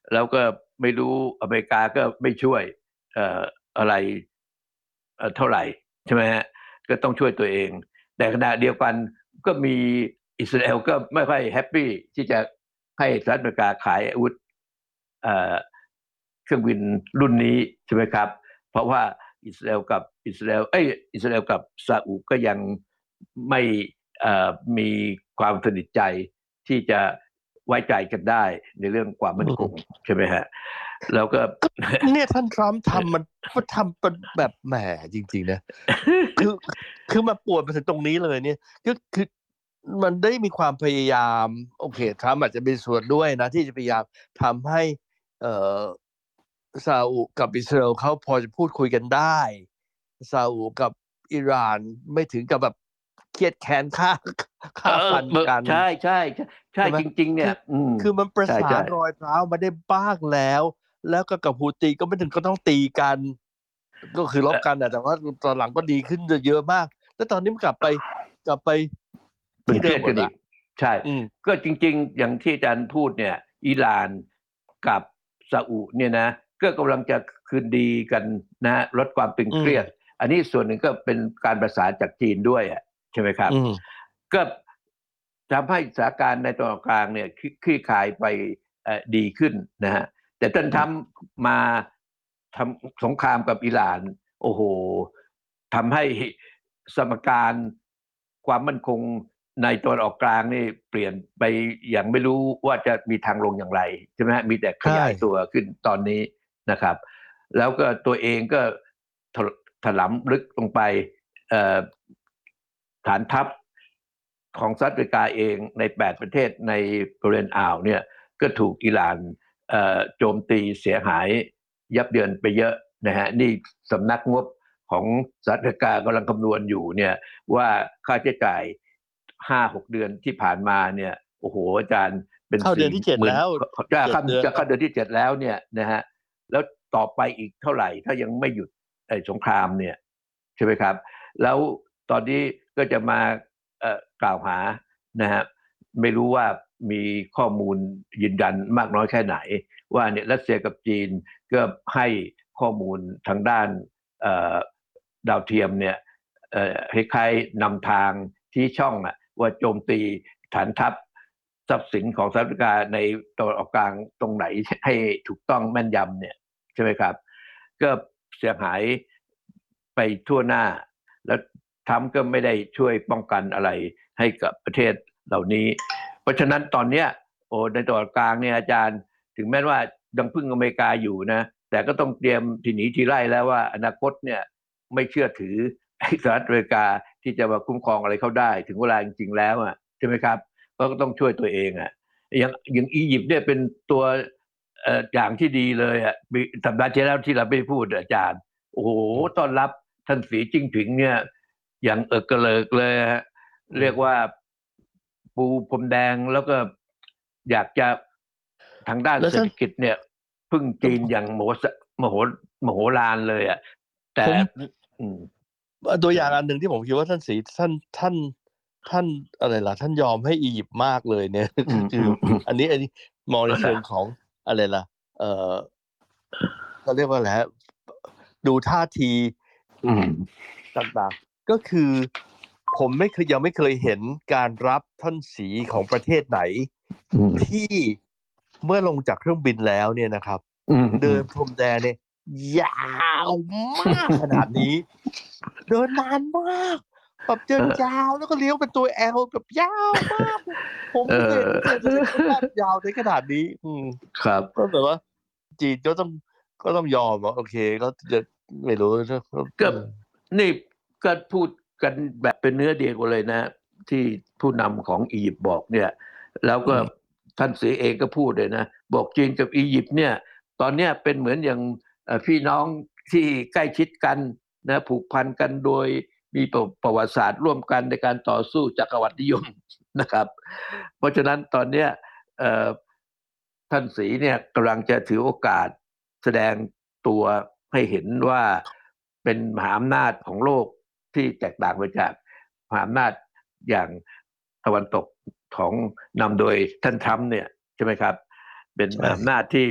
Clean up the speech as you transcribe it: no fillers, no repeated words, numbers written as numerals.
แล้วก็ไม่รู้อเมริกาก็ไม่ช่วยเอ่ออะไรเท่าไหร่ใช่ไหมฮะก็ต้องช่วยตัวเองแต่ขณะเดียวกันก็มีอิสราเอลก็ไม่ค่อยแฮปปี้ที่จะให้สหรัฐอเมริกาขายอาวุธเอ่อเครื่องบินรุ่นนี้ใช่ไหมครับเพราะว่าอิสราเอลกับซาอุก็ยังไม่มีความสนิทใจที่จะไว้ใจกันได้ในเรื่องความมั่นคงอืมใช่ไหมฮะแล้วก็เนี่ยท่านทรัมป์ทำมันทำเป็นแบบแหมจริงๆนะคือคือมาปวดมาถึงตรงนี้เลยเนี่ยคือมันได้มีความพยายามโอเคทรัมป์อาจจะมีส่วนด้วยนะที่จะพยายามทำให้เอ่อซาอุกับอิสราเอลเขาพอจะพูดคุยกันได้ซาอุกับอิหร่านไม่ถึงกับแบบเครียดแค้นฆ่าเอฆ่าอฟันกันใช่ใช่ใช่ใช่ใช่ไหมจริงๆเนี่คือยอืมคือมันประใช่ใช่สานรอยร้าวมาได้บ้างแล้วแล้วก็กับฮูตีก็ไม่ถึงก็ต้องตีกันก็คือลบกันแต่ว่าตอนหลังก็ดีขึ้นเยอะมากแล้วตอนนี้มันกลับไปตึที่งเครียดกันอีกเดิมหมดละใช่อืมก็จริงๆอย่างที่อาจารย์พูดเนี่ยอิหร่านกับซาอุเนี่ยนะก็กำลังจะคืนดีกันนะลดความตึงอืมเครียดอันนี้ส่วนหนึ่งก็เป็นการประสานจากจีนด้วยอะใช่ไหมครับอืมก็ทำให้สถานการณ์ในตะวันออกกลางเนี่ยคลี่คลายไปดีขึ้นนะฮะแต่ท่านทำมาทำสงครามกับอิหร่านโอ้โหทำให้สมการความมั่นคงในตะวันออกกลางนี่เปลี่ยนไปอย่างไม่รู้ว่าจะมีทางลงอย่างไรใช่ไหมฮะมีแต่ขใช่ยายตัวขึ้นตอนนี้นะครับแล้วก็ตัวเองก็ถถลำลึกลงไปเอ่อฐานทัพของสหรัฐอเมริกาเองใน8ประเทศในบริเวณอ่าวเนี่ยก็ถูกอิหร่านโจมตีเสียหายยับเยินไปเยอะนะฮะนี่สำนักงบของสหรัฐอเมริกากำลังคำนวณอยู่เนี่ยว่าค่าใช้จ่าย5-6 เดือนที่ผ่านมาเนี่ยโอ้โหอาจารย์เป็นสี่เข้าเดือนที่เจ็ดหมื่นแล้วจะเจ็ดเดือนแล้วเข้าเดือนที่7แล้วเนี่ยนะฮะแล้วต่อไปอีกเท่าไหร่ถ้ายังไม่หยุดสงครามเนี่ยใช่ไหมครับแล้วตอนนี้ก็จะมากล่าวหานะฮะไม่รู้ว่ามีข้อมูลยืนยันมากน้อยแค่ไหนว่าเนี่ยรัสเซียกับจีนก็ให้ข้อมูลทางด้านดาวเทียมเนี่ยคล้ายๆนำทางที่ช่องอะว่าโจมตีฐานทัพทรัพย์สินของสหรัฐอเมริกาในตะวันออกกลางตรงไหนให้ถูกต้องแม่นยำเนี่ยใช่ไหมครับก็เสียหายไปทั่วหน้าแล้วทรัมป์ก็ไม่ได้ช่วยป้องกันอะไรให้กับประเทศเหล่านี้เพราะฉะนั้นตอนเนี้ยโอ้ในตะวันออกกลางเนี่ยอาจารย์ถึงแม้ว่ายังพึ่งอเมริกาอยู่นะแต่ก็ต้องเตรียมทีหนีทีไล่แล้วว่าอนาคตเนี่ยไม่เชื่อถือสหรัฐอเมริกาที่จะมาคุ้มครองอะไรเขาได้ถึงเวลาจริงๆแล้วอ่ะใช่ไหมครับก็ต้องช่วยตัวเองอ่ะอย่างอียิปต์เนี่ยเป็นตัวอย่างที่ดีเลยอ่ะสัปดาห์ที่แล้วที่เราไม่ได้พูดอาจารย์โอ้โหอืมต้อนรับท่านสีจิ้งผิงเนี่ยอย่างกระเลิกเลยฮะอืมเรียกว่าปูพรมแดงแล้วก็อยากจะทางด้านแล้วท่านเศรษฐกิจเนี่ยพึ่งจีนอย่างมโหมโหฬารเลยอ่ะแต่ผมอืมตัวอย่างอันหนึ่งที่ผมคิดว่าท่านสีท่านอะไรล่ะท่านยอมให้อียิปต์มากเลยเนี่ยอืก็มคืออืมอืมอันนี้มองในเชิงของอะไรล่ะเออเขาเรียกว่าอะไรฮะดูท่าทีอืมต่างๆก็คือผมยังไม่เคยเห็นการรับท่านสีของประเทศไหนอืมที่เมื่อลงจากเครื่องบินแล้วเนี่ยนะครับอืมอืมเดินพรมแดงเนี่ยยาวมากขนาดนี้เดินนานมากแบบเดินยาวแล้วก็เลี้ยวเป็นตัวแอลแบบยาวมากผมเอไม่เคยประเทศเขาอลาดยาวได้ขนาดนี้ครับก็แบบว่าจีนก็ต้องยอมว่าโอเคก็จะไม่รู้ก็นี่ก็พูดกันแบบเป็นเนื้อเดียวกันเลยนะที่ผู้นำของอียิปต์บอกเนี่ยแล้วก็อืมท่านเสเองก็พูดเลยนะบอกจีนกับอียิปต์เนี่ยตอนเนี้ยเป็นเหมือนอย่างพี่น้องที่ใกล้ชิดกันนะผูกพันกันโดยมีประวัติศาสตร์ร่วมกันในการต่อสู้จักรวรรดินิยมนะครับเพราะฉะนั้นตอนเนี้ยเอ่อท่านศรีเนี่ยกำลังจะถือโอกาสแสดงตัวให้เห็นว่าเป็นมหาอำนาจของโลกที่แตกต่างไปจากมหาอำนาจอย่างตะวันตกของนำโดยท่านทรัมป์เนี่ยใช่ไหมครับเป็นมใช่หาอำนาจที่